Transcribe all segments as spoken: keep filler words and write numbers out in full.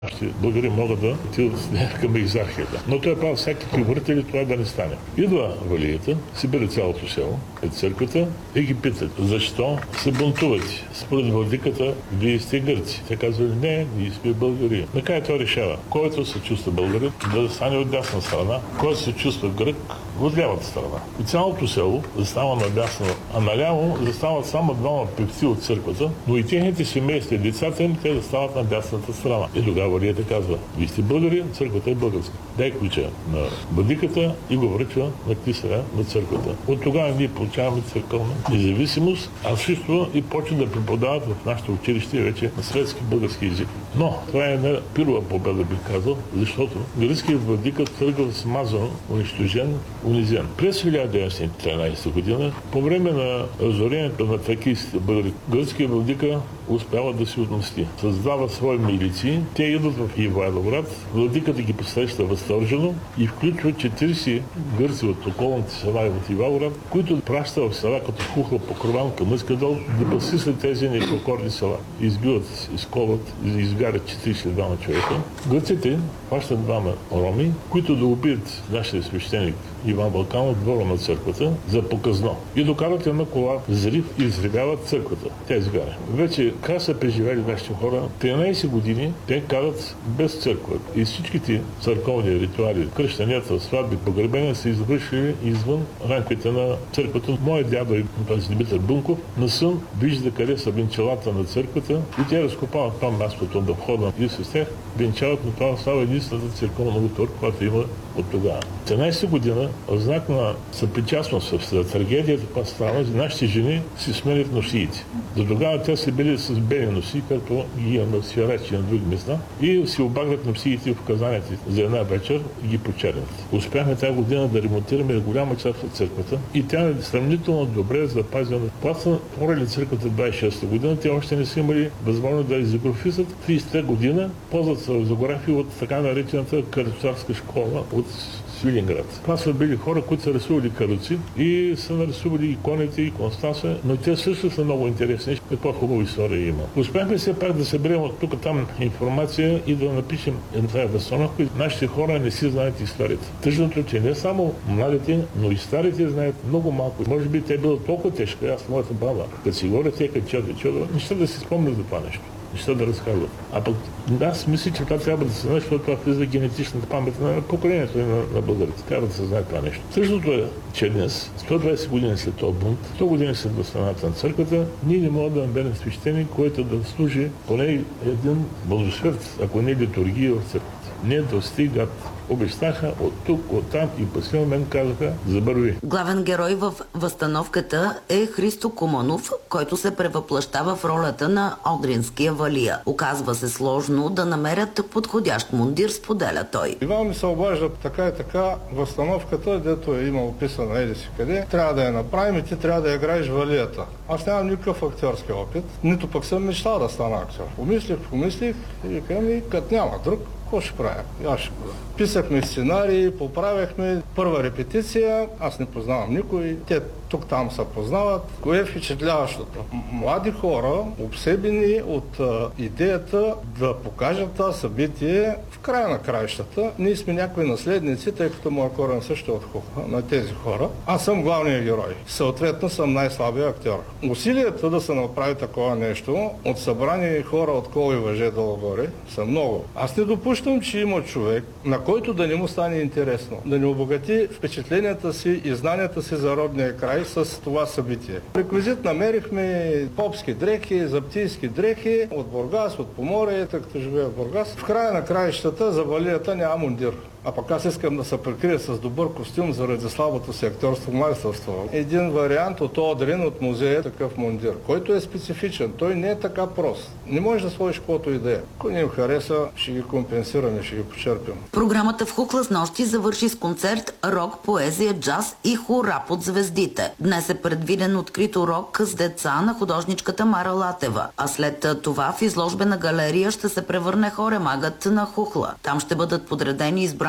Българи могат да отидат към екзархията. Но той е правил всякакви въртели това да не стане. Идва валията, събира цялото село пред църквата и ги питат, защо се бунтувате? Според владиката, вие сте гърци. Те казвали, не, ние сме българи. Накрая той решава, който се чувства българин, да стане от дясна страна, който се чувства грък, от лявата страна. И цялото село застава надясно, а наляво застават само двама певци от църквата, но и техните семейства и децата им, те застават на дясната страна. И тогава валията казва, вие сте българи, църквата е българска. Дай ключа на владиката и го връчва на книсаря на църквата. От тогава ние получаваме църковна независимост, а също и почва да преподават в нашите училище вече на светски български език. Но това е една пирова победа, бих казал, защото гръцкият владика тръгва смазан, унищожен, унизен. През хиляда деветстотин и тринадесета година, по време на разорението на тракийските българи, гръцкият владика успява да се отмъсти. Създава свои милиции, те идват в Ивайловград, владиката ги посреща възторжено и включва четиридесет гърци от околните села и от Ивайловград, които праща в села като Хухла, Покрован, към Искадол, да басисат тези непокорни села. Избиват, изколват, изгарят четиридесет и двама човека. Гърците пращат двама роми, които да убият нашия свещеник Иван Балканов, двора на църквата, за показно. И докарат една кола взрив и взривяват църквата. Тя изгаря. Вече как са преживели нашите хора? тринадесет години те карат без църква. И всичките църковни ритуали, кръщанията, сватби, погребения са извършили извън рамките на църквата. Моят дядо и Димитър Бунков на сън вижда къде са венчалата на църквата и те разкопават там мястото на входа и с тях венчалът на това става единствената църковна утвор, която има от тогава. тринадесета година, в знак на съпричастност с трагедията, която става, нашите жени си сменят носиите. До тогава те са били с бели носи, като ги имаме в Свирачи на други места, и си обагнат носиите в казаните за една вечер и ги почернят. Успяхме тази година да ремонтираме голяма част от църквата и тя е сравнително добре запазена. Когато са отворили църквата двадесет и шеста година, те още не са имали възможност да изографисат. тридесет и трета година ползват се изографии от така наречената каруцарска школа от Свиленград. Това са били хора, които са рисували каруци и са нарисували иконите и Констанса, но те също са много интересни. Каква хубава история има. Успяхме се пак да съберем от тук там информация и да напишем една възстановка. Нашите хора не си знаят историята. Тъжното, че не само младите, но и старите знаят много малко. Може би те било толкова тежко. Аз, моята баба, като си говоря, те като чудо, чудо, не ще да си спомнят за това нещо. Неща да разказват. А пък аз мисля, че това трябва да се знае, защото това влиза генетичната памет на поколението на, на българите. Трябва да се знае това нещо. Същото е, че днес, сто и двадесет години след този бунт, сто години след възстановяването на църквата, ние не можем да намерим свещеник, който да служи поне един благосвет, ако не литургия в църквата. Не достигат. Обещаха от тук, от там и по силен мен казаха, забърви. Главен герой в възстановката е Христо Куманов, който се превъплъщава в ролята на Одринския валия. Оказва се сложно да намерят подходящ мундир, споделя той. Иван ми се обажда така и така, възстановката, дето е има описана еди си къде, трябва да я направим и ти трябва да играеш валията. Аз нямам никакъв актьорски опит, нито пък съм мечтал да стана актьор. Помислих, помислих и викам, и като няма друг, какво ще правя? Аз ще го. Писахме сценарии, поправяхме първа репетиция, аз не познавам никой, те тук-там се познават. Кое е впечатляващото? Млади хора, обсебени от а, идеята да покажат това събитие в края на краищата. Ние сме някои наследници, тъй като моя корен също е от Хухла, на тези хора. Аз съм главният герой. Съответно съм най-слабия актьор. Усилията да се направи такова нещо от събрани хора от кол и въже долу-горе са много. Аз не допускам, че има човек, на който да не му стане интересно, да не обогати впечатленията си и знанията си за родния край с това събитие. Реквизит намерихме попски дрехи, заптийски дрехи от Бургас, от Поморие, тъй като живея в Бургас. В края на краищата за валията няма мундир. А пък аз искам да се прикрия с добър костюм заради слабото си актьорство, майсторство. Един вариант от Одрин, от музея, такъв мундир, който е специфичен. Той не е така прост. Не можеш да сложиш каквото и да е. Ако не им хареса, ще ги компенсираме, ще ги почерпим. Програмата в Хухла с нощи завърши с концерт, рок, поезия, джаз и хора под звездите. Днес е предвиден открит урок с деца на художничката Мара Латева, а след това в изложбена галерия ще се превърне хоремагът на Хухла. Там ще бъдат подредени избрани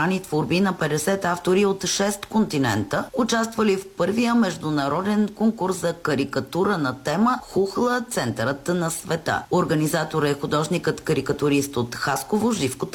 избрани творби на петдесет автори от шест континента, участвали в първия международен конкурс за карикатура на тема Хухла – центърът на света. Организатор е художникът-карикатурист от Хасково Живко